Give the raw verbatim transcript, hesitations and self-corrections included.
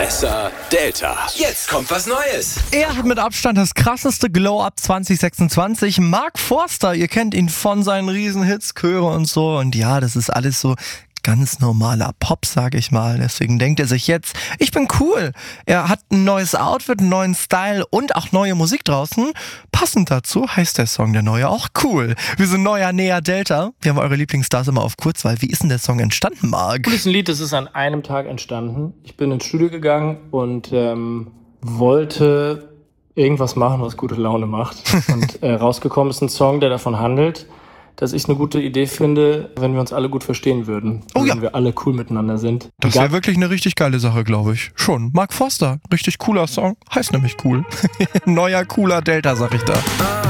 Silvester Delta. Jetzt kommt was Neues. Er hat mit Abstand das krasseste Glow-Up zwanzig sechsundzwanzig. Mark Forster, ihr kennt ihn von seinen Riesenhits, Chöre und so. Und ja, das ist alles so ganz normaler Pop, sag ich mal. Deswegen denkt er sich jetzt, ich bin cool. Er hat ein neues Outfit, einen neuen Style und auch neue Musik draußen. Passend dazu heißt der Song, der neue, auch cool. Wir sind neuer Näher Delta. Wir haben eure Lieblingsstars immer auf Kurzwahl. Wie ist denn der Song entstanden, Marc? Das ist ein Lied, das ist an einem Tag entstanden. Ich bin ins Studio gegangen und ähm, wollte irgendwas machen, was gute Laune macht. Und äh, rausgekommen ist ein Song, der davon handelt, dass ich eine gute Idee finde, wenn wir uns alle gut verstehen würden. Oh ja. Wenn wir alle cool miteinander sind. Das wäre wirklich eine richtig geile Sache, glaube ich. Schon. Mark Forster, richtig cooler Song. Heißt nämlich cool. Neuer, cooler Delta, sag ich da.